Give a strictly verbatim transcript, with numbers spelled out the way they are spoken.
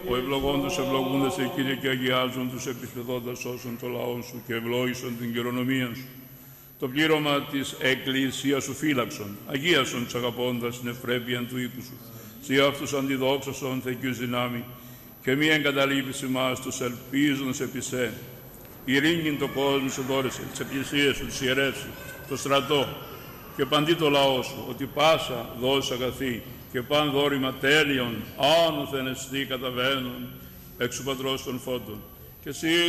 Ο ευλογών τους ευλογούνται σε Κύριε και αγιάζουν τους επισπεδόντας όσων το λαό σου και ευλόγησον την καιρονομία σου. Το πλήρωμα της Εκκλησίας σου φύλαξον, αγίασον τους αγαπώντας την ευπρέπεια του οίκου σου. Σύ αυτούς αντιδόξασον θεκιούς δυνάμει και μη εγκαταλείπεις ημάς τους ελπίζοντας επί σε. Ειρήνην το κόσμο σε δώρεσε, τις εκκλησίες σου, τις ιερές σου, το στρατό και παντί το λαό σου, ότι πάσα δώσει αγαθή και παν δόρημα τέλειων, άνωθεν εστί καταβαίνουν εξ του Πατρός των φώτων. Και εσύ